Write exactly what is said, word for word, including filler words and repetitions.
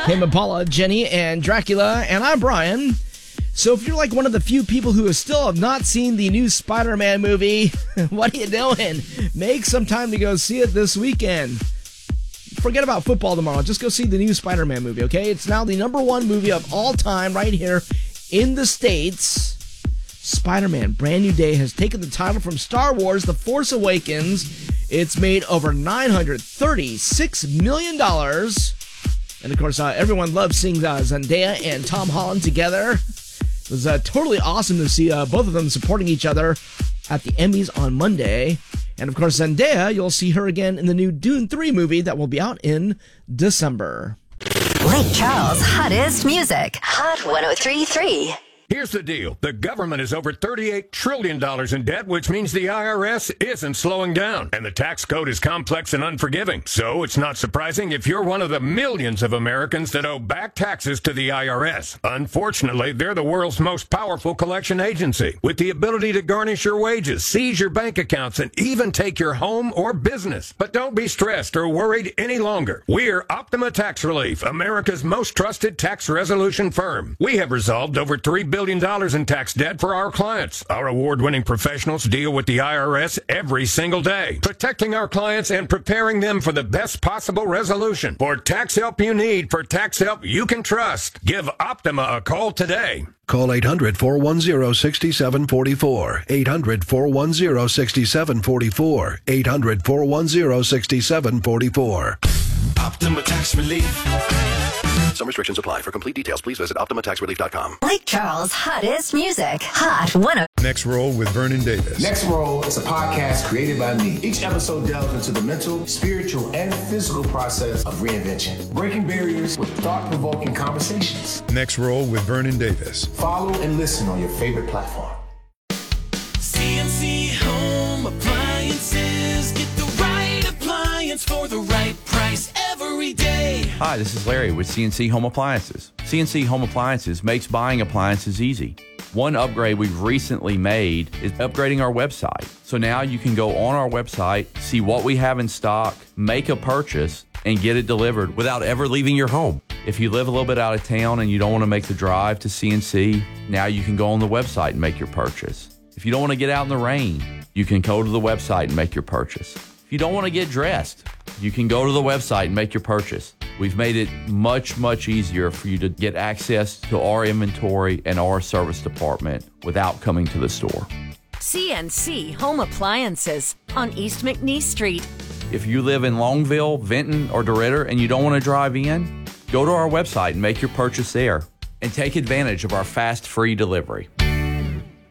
Tame Impala, Jenny, and Dracula, and I'm Brian. So if you're like one of the few people who still have not seen the new Spider-Man movie, what are you doing? Make some time to go see it this weekend. Forget about football tomorrow. Just go see the new Spider-Man movie, okay? It's now the number one movie of all time right here in the States. Spider-Man Brand New Day has taken the title from Star Wars The Force Awakens. It's made over nine hundred thirty-six million dollars. And of course, uh, everyone loves seeing uh, Zendaya and Tom Holland together. It was uh, totally awesome to see uh, both of them supporting each other at the Emmys on Monday. And of course, Zendaya, you'll see her again in the new Dune three movie that will be out in December. Lake Charles' hottest music. Hot one oh three point three. Here's the deal. The government is over thirty-eight trillion dollars in debt, which means the I R S isn't slowing down. And the tax code is complex and unforgiving. So it's not surprising if you're one of the millions of Americans that owe back taxes to the I R S. Unfortunately, they're the world's most powerful collection agency, with the ability to garnish your wages, seize your bank accounts, and even take your home or business. But don't be stressed or worried any longer. We're Optima Tax Relief, America's most trusted tax resolution firm. We have resolved over three billion dollars in tax debt for our clients. Our award-winning professionals deal with the I R S every single day, protecting our clients and preparing them for the best possible resolution. For tax help you need, for tax help you can trust, give Optima a call today. Call eight hundred, four one zero, six seven four four. eight hundred, four one zero, six seven four four. eight hundred, four one zero, six seven four four. Optima Tax Relief. Some restrictions apply. For complete details, please visit Optima Tax Relief dot com. Lake Charles' hottest music. Hot one oh. Next Roll with Vernon Davis. Next Roll is a podcast created by me. Each episode delves into the mental, spiritual, and physical process of reinvention, breaking barriers with thought-provoking conversations. Next Roll with Vernon Davis. Follow and listen on your favorite platform. C N C Home Appliances. Get the right appliance for the right price every day. Hi, this is Larry with C N C Home Appliances. C N C Home Appliances makes buying appliances easy. One upgrade we've recently made is upgrading our website. So now you can go on our website, see what we have in stock, make a purchase, and get it delivered without ever leaving your home. If you live a little bit out of town and you don't want to make the drive to C N C, now you can go on the website and make your purchase. If you don't want to get out in the rain, you can go to the website and make your purchase. If you don't want to get dressed, you can go to the website and make your purchase. We've made it much, much easier for you to get access to our inventory and our service department without coming to the store. C N C Home Appliances on East McNeese Street. If you live in Longville, Vinton, or DeRidder and you don't want to drive in, go to our website and make your purchase there and take advantage of our fast, free delivery.